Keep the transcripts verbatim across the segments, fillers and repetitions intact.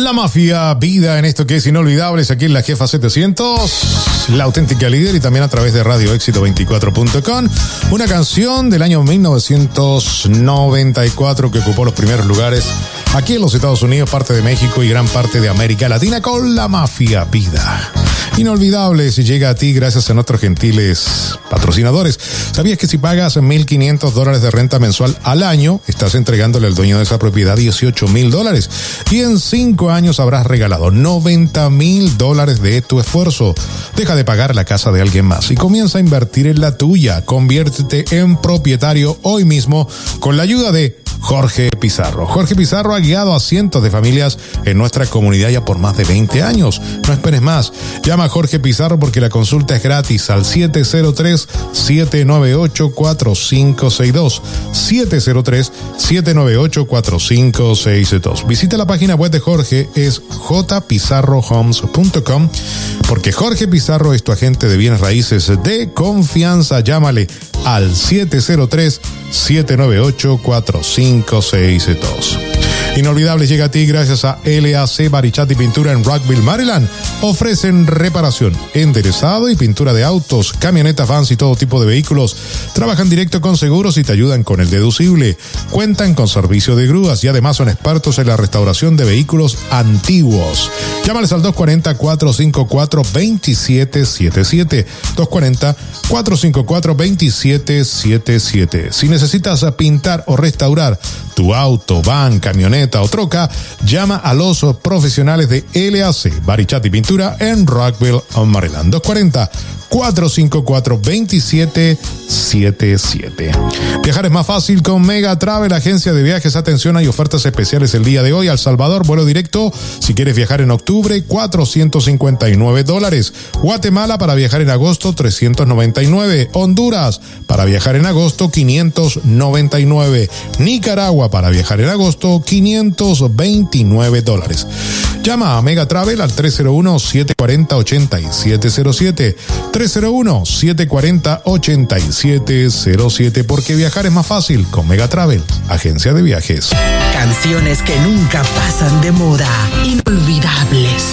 La Mafia, vida en esto que es Inolvidables, aquí en la Jefa setecientos, la auténtica líder, y también a través de Radio Éxito veinticuatro punto com. Una canción del año mil novecientos noventa y cuatro que ocupó los primeros lugares aquí en los Estados Unidos, parte de México y gran parte de América Latina, con La Mafia, vida. Inolvidables, y llega a ti gracias a nuestros gentiles patrocinadores. ¿Sabías que si pagas mil quinientos dólares de renta mensual al año, estás entregándole al dueño de esa propiedad dieciocho mil dólares? Y en cinco años habrás regalado noventa mil dólares de tu esfuerzo. Deja de pagar la casa de alguien más y comienza a invertir en la tuya. Conviértete en propietario hoy mismo con la ayuda de Jorge Pizarro. Jorge Pizarro ha guiado a cientos de familias en nuestra comunidad ya por más de veinte años. No esperes más. Llama a Jorge Pizarro porque la consulta es gratis al siete cero tres, siete nueve ocho, cuatro cinco seis dos. siete cero tres, siete nueve ocho, cuatro cinco seis dos. Visita la página web de Jorge, es j pizarro homes punto com, porque Jorge Pizarro es tu agente de bienes raíces de confianza. Llámale al siete cero tres, siete nueve ocho, cuatro cinco seis dos. Inolvidable llega a ti gracias a L A C Barichatti Pintura en Rockville, Maryland. Ofrecen reparación, enderezado y pintura de autos, camionetas, vans y todo tipo de vehículos. Trabajan directo con seguros y te ayudan con el deducible. Cuentan con servicio de grúas y además son expertos en la restauración de vehículos antiguos. Llámales al dos cuatro cero, cuatro cinco cuatro, dos siete siete siete. dos cuatro cero, cuatro cinco cuatro, dos siete siete siete. Si necesitas pintar o restaurar tu auto, van, camioneta o troca, llama a los profesionales de L A C Barichatti Pintura en Rockville, Maryland. dos cuatro cero, cuatro cinco cuatro, dos siete siete siete. Viajar es más fácil con Mega Travel, agencia de viajes. Atención, hay ofertas especiales el día de hoy. El Salvador, vuelo directo si quieres viajar en octubre, cuatrocientos cincuenta y nueve dólares. Guatemala para viajar en agosto, trescientos noventa y nueve. Honduras para viajar en agosto, quinientos noventa y nueve. Nicaragua para viajar en agosto, quinientos veintinueve dólares. Llama a Mega Travel al tres cero uno, siete cuatro cero, ocho siete cero siete. tres cero uno, siete cuatro cero, ocho siete cero siete, porque viajar es más fácil con Mega Travel, agencia de viajes. Canciones que nunca pasan de moda, inolvidables.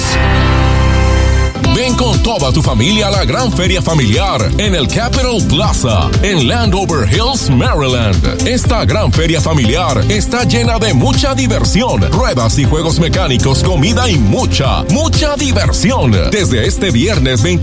Ven con toda tu familia a la gran feria familiar en el Capitol Plaza, en Landover Hills, Maryland. Esta gran feria familiar está llena de mucha diversión, ruedas y juegos mecánicos, comida y mucha, mucha diversión. Desde este viernes veinte